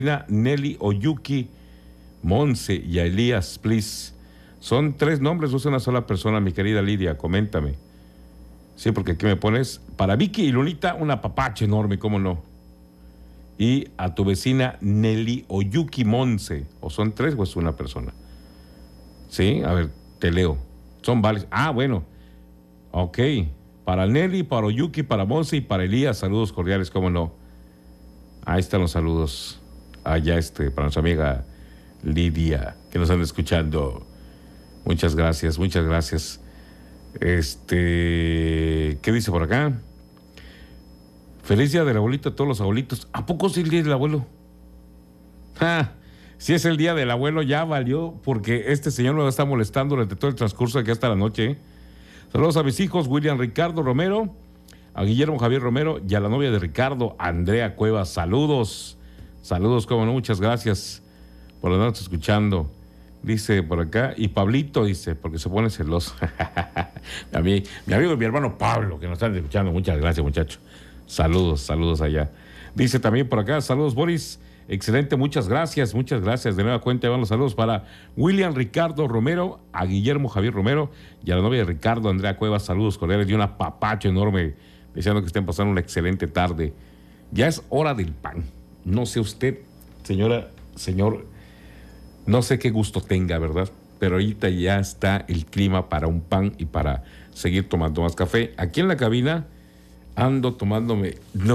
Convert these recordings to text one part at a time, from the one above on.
Nelly Oyuki Monse y a Elías, please. Son 3 nombres, no es una sola persona, mi querida Lidia, coméntame. Sí, porque aquí me pones, para Vicky y Lunita, un apapache enorme, ¿cómo no? Y a tu vecina Nelly Oyuki Monse, o son 3 o es una persona. Sí, a ver, te leo. Son varios. Bueno, ok. Para Nelly, para Oyuki, para Monse y para Elías, saludos cordiales, ¿cómo no? Ahí están los saludos. Allá para nuestra amiga Lidia, que nos anda escuchando. Muchas gracias, muchas gracias. ¿Qué dice por acá? Feliz día del abuelito a todos los abuelitos. ¿A poco es el día del abuelo? Si es el día del abuelo, ya valió, porque este señor me va a estar molestando durante todo el transcurso de aquí hasta la noche. Saludos a mis hijos, William Ricardo Romero, a Guillermo Javier Romero y a la novia de Ricardo, Andrea Cuevas. Saludos, saludos, como no, muchas gracias por andarnos escuchando. Dice por acá, y Pablito dice, porque se pone celoso. mi amigo y mi hermano Pablo, que nos están escuchando, muchas gracias, muchachos. Saludos, saludos allá. Dice también por acá, saludos Boris, excelente, muchas gracias. De nueva cuenta van los saludos para William Ricardo Romero, a Guillermo Javier Romero y a la novia de Ricardo, Andrea Cuevas. Saludos cordiales y un apapacho enorme, deseando que estén pasando una excelente tarde. Ya es hora del pan. No sé usted, señora, señor, no sé qué gusto tenga, ¿verdad? Pero ahorita ya está el clima para un pan y para seguir tomando más café. Aquí en la cabina ando tomándome... No.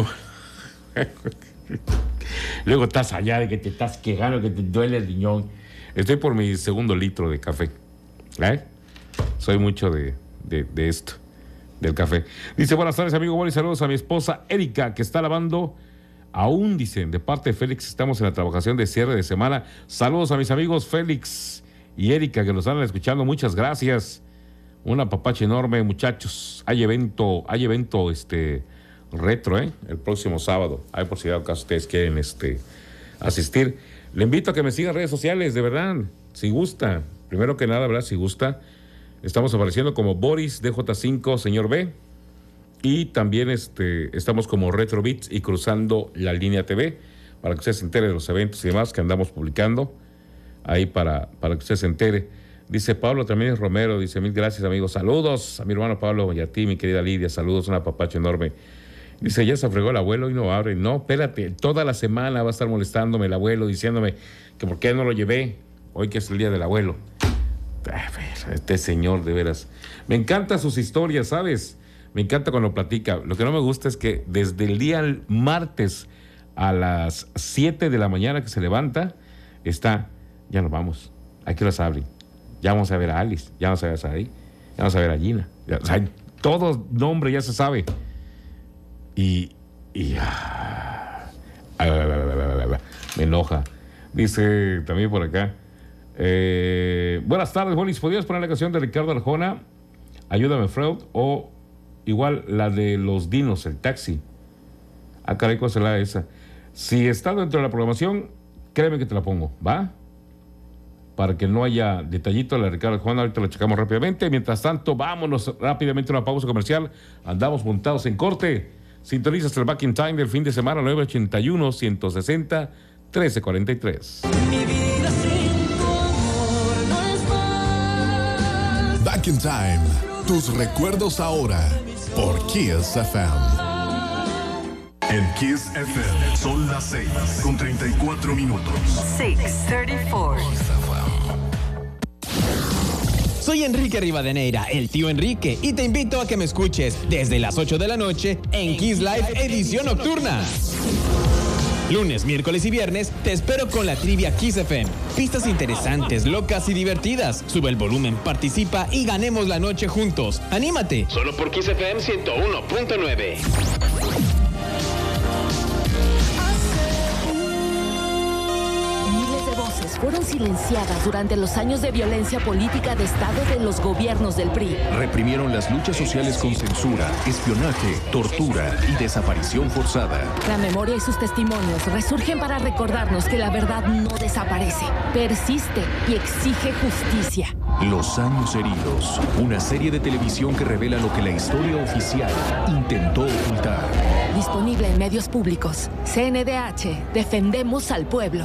Luego estás allá de que te estás quejando, que te duele el riñón. Estoy por mi 2º litro de café. Soy mucho de esto, del café. Dice, buenas tardes, amigo Boris. Saludos a mi esposa Erika, que está lavando... Aún, dicen, de parte de Félix, estamos en la trabajación de cierre de semana. Saludos a mis amigos Félix y Erika, que nos están escuchando. Muchas gracias. Un apapache enorme, muchachos. Hay evento retro, el próximo sábado. Hay por si acaso ustedes quieren asistir. Le invito a que me sigan en redes sociales, de verdad, si gusta. Primero que nada, ¿verdad? Si gusta. Estamos apareciendo como Boris DJ5, señor B. Y también estamos como Retro Beats y Cruzando la Línea TV, para que usted se entere de los eventos y demás que andamos publicando ahí para que usted se entere. Dice Pablo también es Romero, dice, mil gracias, amigos. Saludos a mi hermano Pablo y a ti, mi querida Lidia. Saludos, un apapacho enorme. Dice, ya se fregó el abuelo y no abre. No, espérate, toda la semana va a estar molestándome el abuelo, diciéndome que por qué no lo llevé hoy que es el día del abuelo. Este señor, de veras. Me encantan sus historias, ¿sabes? Me encanta cuando platica. Lo que no me gusta es que desde el día martes a las 7 de la mañana que se levanta, ya nos vamos. ¿A qué horas abren? Ya vamos a ver a Alice, ya vamos a ver a Saí, ya vamos a ver a Gina. Todo nombre ya se sabe. Me enoja. Dice también por acá, buenas tardes, Boris. ¿Podrías poner la canción de Ricardo Arjona, Ayúdame Freud, o igual la de Los Dinos, El Taxi? Caray, ¿cuál será esa? Si está dentro de la programación, créeme que te la pongo, ¿va? Para que no haya detallito, la de Ricardo Arjona, ahorita la checamos rápidamente. Mientras tanto, vámonos rápidamente a una pausa comercial. Andamos montados en corte. Sintonizas el Back in Time del fin de semana, 981-160-1343. Mi vida sin tu amor no es más. Back in Time, tus recuerdos ahora, por Kiss FM. En Kiss FM son las 6:34 minutos. 6:34. Soy Enrique Rivadeneira, el tío Enrique, y te invito a que me escuches desde las 8 de la noche en Kiss Live Edición Nocturna. Lunes, miércoles y viernes te espero con la trivia Kiss FM. Pistas interesantes, locas y divertidas. Sube el volumen, participa y ganemos la noche juntos. ¡Anímate! Solo por Kiss FM 101.9. Miles de voces voces fueron silenciadas durante los años de violencia política de Estado de los gobiernos del PRI. Reprimieron las luchas sociales con censura, espionaje, tortura y desaparición forzada. La memoria y sus testimonios resurgen para recordarnos que la verdad no desaparece, persiste y exige justicia. Los años heridos, una serie de televisión que revela lo que la historia oficial intentó ocultar. Disponible en medios públicos. CNDH, defendemos al pueblo.